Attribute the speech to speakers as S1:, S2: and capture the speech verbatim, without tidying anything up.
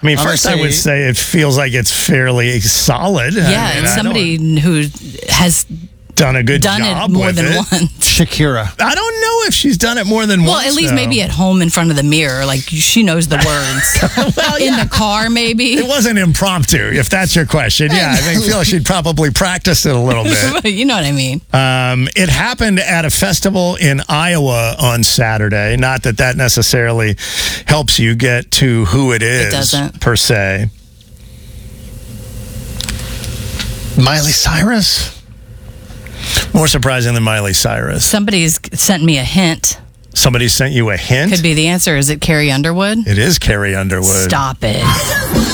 S1: I mean,
S2: I'm
S1: first
S2: gonna
S1: I would
S2: say-
S1: say it feels like it's fairly solid.
S3: Yeah,
S1: I mean,
S3: it's
S1: I
S3: somebody
S1: don't-
S3: who has
S1: done a good
S3: done
S1: job
S3: it more
S1: with
S3: than
S1: it.
S3: once.
S2: Shakira.
S1: I don't know if she's done it more than
S3: Well,
S1: once.
S3: at least
S1: though.
S3: maybe at home in front of the mirror, like she knows the words.
S1: Well,
S3: In
S1: yeah.
S3: the car, maybe.
S1: It wasn't impromptu, if that's your question. Yeah, I think feel she'd probably practice it a little bit.
S3: You know what I mean?
S1: Um, it happened at a festival in Iowa on Saturday. Not that that necessarily helps you get to who it is,
S3: doesn't.
S1: per se. Miley Cyrus? More surprising than Miley Cyrus.
S3: Somebody's sent me a hint.
S1: Somebody sent you a hint?
S3: Could be the answer. Is it Carrie Underwood?
S1: It is Carrie Underwood.
S3: Stop it.